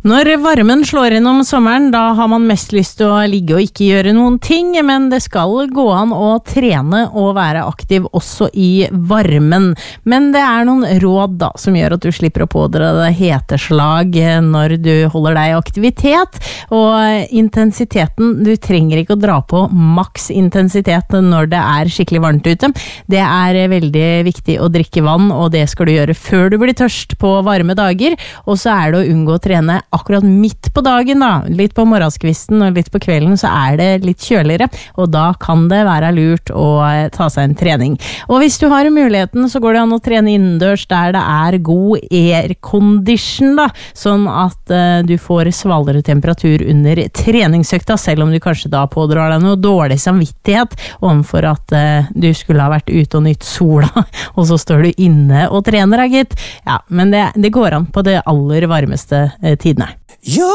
Når varmen slår inn om sommeren, da har man mest lyst til å ligge og ikke gjøre noen ting, men det skal gå an å trene og være aktiv også i varmen. Men det er noen råd da, som gjør at du slipper å pådra deg heteslag når du holder deg i aktivitet, og intensiteten, du trenger ikke å dra på maks intensitet når det er skikkelig varmt ute. Det er veldig viktig å drikke vann, og det skal du gjøre før du blir tørst på varme dager, og så er det å unngå å trene akkurat midt på dagen da, litt på morgenskvisten og litt på kvelden så er det litt kjøligere, og da kan det være lurt å ta seg en trening. Og hvis du har muligheten så går det an å trene innendørs der det er god aircondition da, sånn at du får svalere temperatur under treningsøkta, selv om du kanskje da pådrar deg noe dårlig samvittighet overfor at du skulle ha vært ute og nytt sola, og så står du inne og trener, gitt. Ja, men det går an på det aller varmeste tidene.